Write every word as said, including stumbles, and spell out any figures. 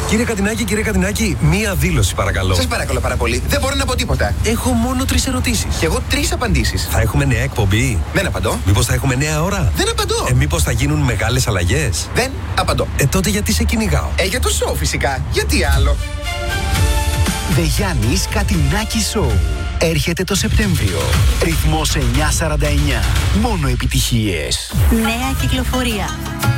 Κύριε Κατινάκη, κύριε Κατινάκη, μία δήλωση παρακαλώ. Σας παρακαλώ πάρα πολύ. Δεν μπορώ να πω τίποτα. Έχω μόνο τρεις ερωτήσεις. Κι εγώ τρεις απαντήσεις. Θα έχουμε νέα εκπομπή? Δεν απαντώ. Μήπως θα έχουμε νέα ώρα? Δεν απαντώ. Ε, μήπως θα γίνουν μεγάλες αλλαγές? Δεν απαντώ. Ε, τότε γιατί σε κυνηγάω? Ε, για το σοου φυσικά. Γιατί άλλο? The Γιάννης Κατινάκη Show. Έρχεται το Σεπτέμβριο. Ρυθμός εννιακόσια σαράντα εννιά. Μόνο επιτυχίες. Νέα κυκλοφορία.